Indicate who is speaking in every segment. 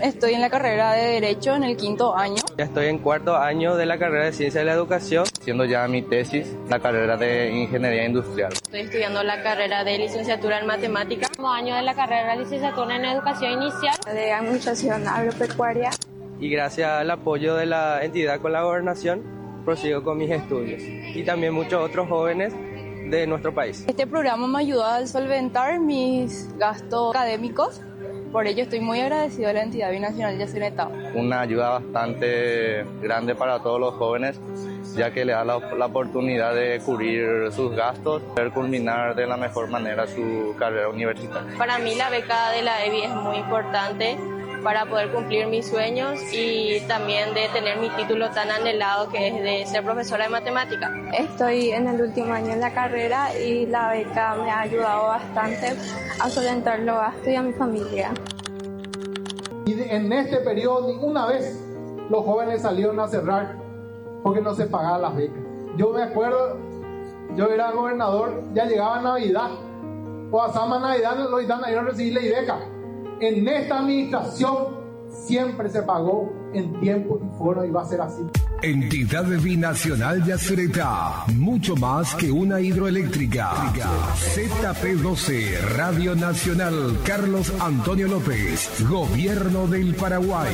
Speaker 1: Estoy en la carrera de Derecho en el 5º año.
Speaker 2: Ya estoy en 4º año de la carrera de Ciencia de la Educación, haciendo ya mi tesis, la carrera de Ingeniería Industrial.
Speaker 3: Estoy estudiando la carrera de Licenciatura en Matemáticas, 2 años de la carrera de Licenciatura en Educación Inicial,
Speaker 4: de Administración Agropecuaria.
Speaker 2: Y gracias al apoyo de la entidad con la gobernación, prosigo con mis estudios. Y también muchos otros jóvenes de nuestro país.
Speaker 1: Este programa me ayudó a solventar mis gastos académicos. Por ello estoy muy agradecido a la entidad binacional Yacyretá.
Speaker 2: Una ayuda bastante grande para todos los jóvenes, ya que le da la oportunidad de cubrir sus gastos, poder culminar de la mejor manera su carrera universitaria.
Speaker 3: Para mí la beca de la EBI es muy importante para poder cumplir mis sueños y también de tener mi título tan anhelado que es de ser profesora de matemática.
Speaker 4: Estoy en el último año de la carrera y la beca me ha ayudado bastante a solventar los gastos y a mi familia.
Speaker 5: Y en este periodo ninguna vez los jóvenes salieron a cerrar porque no se pagaban las becas. Yo me acuerdo, yo era gobernador, ya llegaba Navidad, o pasaba Navidad, los gitanos iban a recibir la beca. En esta administración siempre se pagó en tiempo y forma y va a ser así.
Speaker 6: Entidad Binacional Yacyretá, mucho más que una hidroeléctrica. ZP12, Radio Nacional, Carlos Antonio López, Gobierno del Paraguay.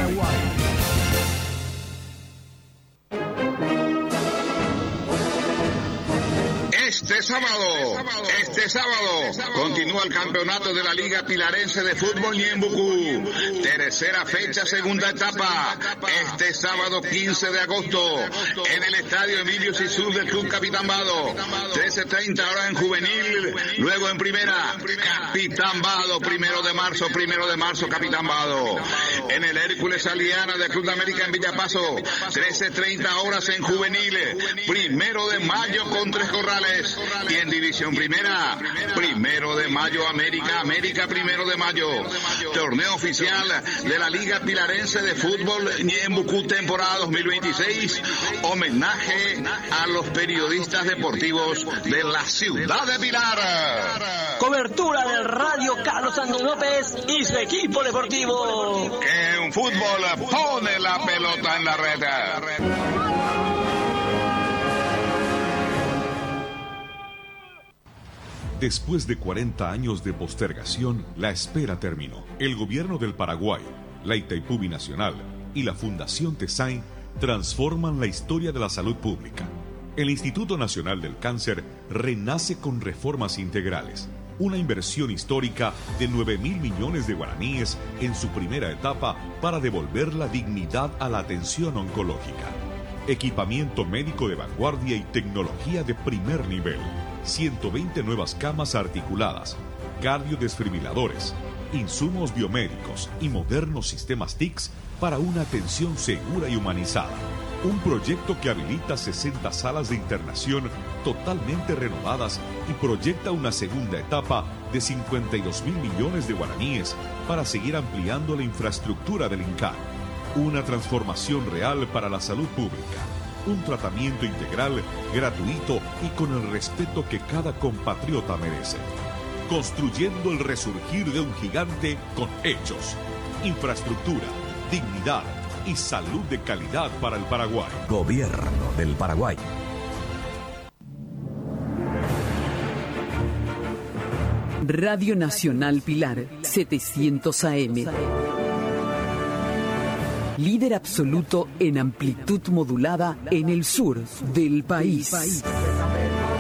Speaker 7: Este sábado continúa el campeonato de la Liga Pilarense de Fútbol Ñembucú. Tercera fecha, segunda etapa. Este sábado 15 de agosto en el estadio Emilio Sisú del Club Capitán Vado. 13:30 horas en juvenil, luego en primera. Capitán Vado, 1 de marzo, Capitán Vado. En el Hércules Aliana del Club de América en Villapaso. 13:30 horas en juvenil, 1 de mayo con Tres Corrales. Y en división primera, 1 de mayo América 1 de mayo. Torneo oficial de la Liga Pilarense de Fútbol Ñembucú temporada 2026. Homenaje a los periodistas deportivos de la ciudad de Pilar.
Speaker 8: Cobertura del Radio Carlos Antonio López y su equipo deportivo.
Speaker 7: Que en fútbol pone la pelota en la red.
Speaker 9: Después de 40 años de postergación, la espera terminó. El gobierno del Paraguay, la Itaipú Binacional y la Fundación Tesain transforman la historia de la salud pública. El Instituto Nacional del Cáncer renace con reformas integrales. Una inversión histórica de 9.000 millones de guaraníes en su primera etapa para devolver la dignidad a la atención oncológica. Equipamiento médico de vanguardia y tecnología de primer nivel. 120 nuevas camas articuladas, cardiodesfibriladores, insumos biomédicos y modernos sistemas TICS para una atención segura y humanizada. Un proyecto que habilita 60 salas de internación totalmente renovadas y proyecta una segunda etapa de 52.000 millones de guaraníes para seguir ampliando la infraestructura del INCAR. Una transformación real para la salud pública. Un tratamiento integral, gratuito y con el respeto que cada compatriota merece. Construyendo el resurgir de un gigante con hechos. Infraestructura, dignidad y salud de calidad para el Paraguay.
Speaker 6: Gobierno del Paraguay.
Speaker 10: Radio Nacional Pilar, 700 AM. Líder absoluto en amplitud modulada en el sur del país.